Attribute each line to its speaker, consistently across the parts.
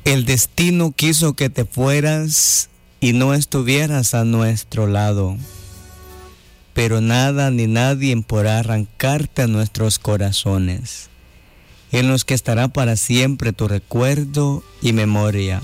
Speaker 1: El destino quiso que te fueras y no estuvieras a nuestro lado, pero nada ni nadie podrá arrancarte a nuestros corazones, en los que estará para siempre tu recuerdo y memoria.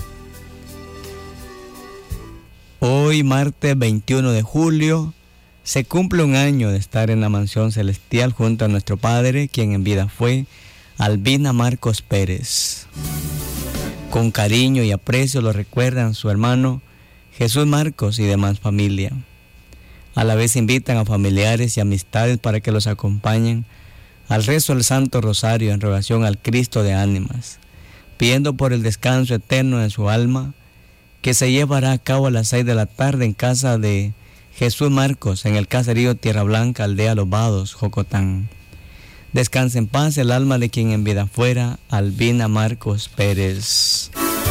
Speaker 1: Hoy, martes 21 de julio, se cumple un año de estar en la mansión celestial junto a nuestro Padre, quien en vida fue Albina Marcos Pérez. Con cariño y aprecio lo recuerdan su hermano Jesús Marcos y demás familia. A la vez invitan a familiares y amistades para que los acompañen al rezo del Santo Rosario en oración al Cristo de ánimas, pidiendo por el descanso eterno de su alma, que se llevará a cabo a las 6 de la tarde en casa de Jesús Marcos, en el caserío Tierra Blanca, aldea Los Vados, Jocotán. Descanse en paz el alma de quien en vida fuera Albina Marcos Pérez.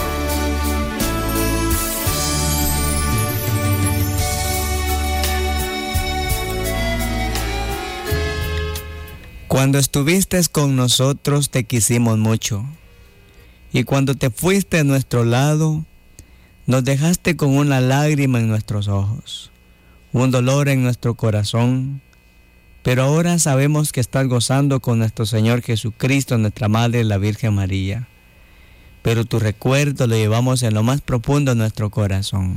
Speaker 1: Cuando estuviste con nosotros te quisimos mucho, y cuando te fuiste a nuestro lado, nos dejaste con una lágrima en nuestros ojos, un dolor en nuestro corazón, pero ahora sabemos que estás gozando con nuestro Señor Jesucristo, nuestra Madre, la Virgen María. Pero tu recuerdo lo llevamos en lo más profundo de nuestro corazón.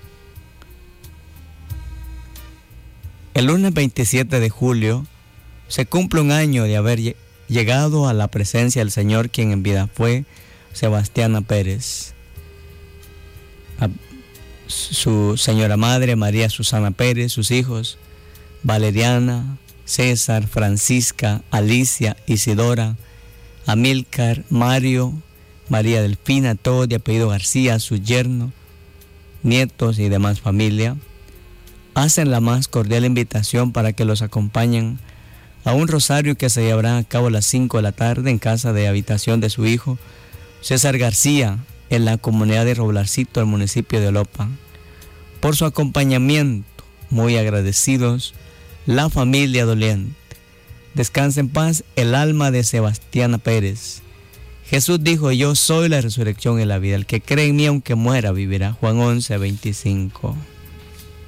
Speaker 1: El lunes 27 de julio se cumple un año de haber llegado a la presencia del Señor, quien en vida fue Sebastiana Pérez. Su señora madre, María Susana Pérez, sus hijos, Valeriana, César, Francisca, Alicia, Isidora, Amílcar, Mario, María Delfina, todos de apellido García, su yerno, nietos y demás familia, hacen la más cordial invitación para que los acompañen a un rosario que se llevará a cabo a las 5 de la tarde en casa de habitación de su hijo, César García, en la comunidad de Roblarcito, el municipio de Olopa. Por su acompañamiento, muy agradecidos, la familia doliente. Descanse en paz el alma de Sebastiana Pérez. Jesús dijo: yo soy la resurrección y la vida. El que cree en mí, aunque muera, vivirá. Juan 11:25.